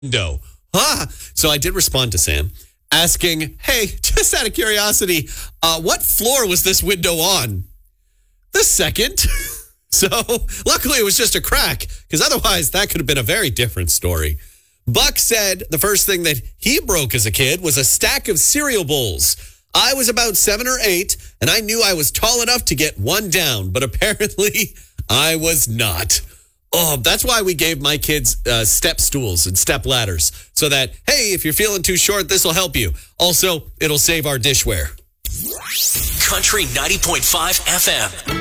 window. So I did respond to Sam asking, hey, just out of curiosity, what floor was this window on? The second. So luckily it was just a crack, because otherwise that could have been a very different story. Buck said the first thing that he broke as a kid was a stack of cereal bowls. I was about 7 or 8, and I knew I was tall enough to get one down, but apparently I was not. Oh, that's why we gave my kids step stools and step ladders, so that, hey, if you're feeling too short, this will help you. Also, it'll save our dishware. Country 90.5 FM.